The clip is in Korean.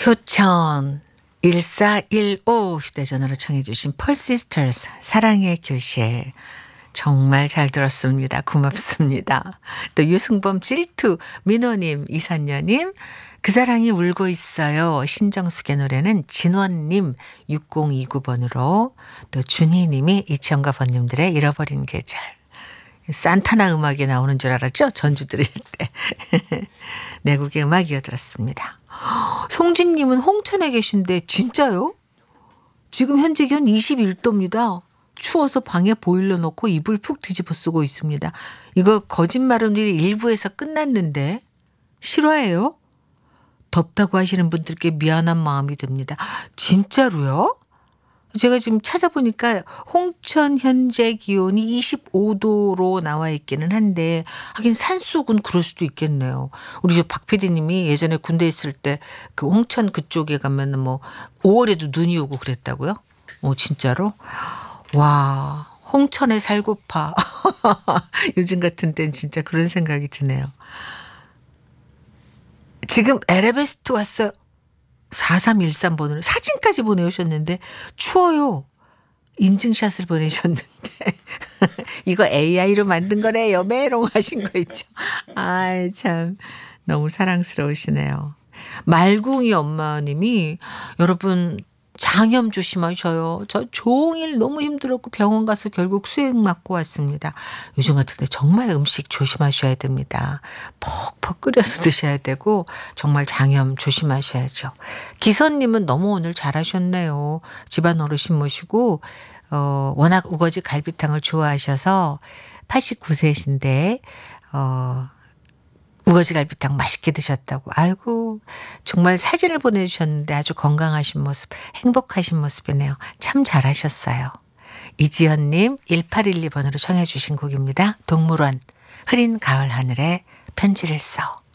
효천 1415 휴대전화로 청해 주신 펄시스터스 사랑의 교실 정말 잘 들었습니다. 고맙습니다. 또 유승범 질투 민호님 이선녀님 그 사랑이 울고 있어요. 신정숙의 노래는 진원님 6029번으로 또 준희님이 이치영과 번님들의 잃어버린 계절 산타나 음악이 나오는 줄 알았죠? 전주 들을 때. 내국의 음악 이어들었습니다. 송진님은 홍천에 계신데 진짜요? 지금 현재 기온 21도입니다. 추워서 방에 보일러 놓고 이불 푹 뒤집어 쓰고 있습니다. 이거 거짓말은 일부에서 끝났는데 실화예요? 덥다고 하시는 분들께 미안한 마음이 듭니다. 진짜로요? 제가 지금 찾아보니까 홍천 현재 기온이 25도로 나와 있기는 한데 하긴 산속은 그럴 수도 있겠네요. 우리 박 PD님이 예전에 군대 있을 때 그 홍천 그쪽에 가면 뭐 5월에도 눈이 오고 그랬다고요? 진짜로? 와, 홍천에 살고파. 요즘 같은 때는 진짜 그런 생각이 드네요. 지금 에베레스트 왔어요. 4313번으로 사진까지 보내오셨는데 추워요. 인증샷을 보내셨는데 이거 AI로 만든 거래요. 메롱 하신 거 있죠. 아이 참 너무 사랑스러우시네요. 말궁이 엄마님이 여러분 장염 조심하셔요. 저 종일 너무 힘들었고 병원 가서 결국 수액 맞고 왔습니다. 요즘 같은 때 정말 음식 조심하셔야 됩니다. 퍽퍽 끓여서 드셔야 되고 정말 장염 조심하셔야죠. 기선님은 너무 오늘 잘하셨네요. 집안 어르신 모시고 워낙 우거지 갈비탕을 좋아하셔서 89세신데 우거지 갈비탕 맛있게 드셨다고. 아이고 정말 사진을 보내주셨는데 아주 건강하신 모습 행복하신 모습이네요. 참 잘하셨어요. 이지연님 1812번으로 청해 주신 곡입니다. 동물원 흐린 가을 하늘에 편지를 써.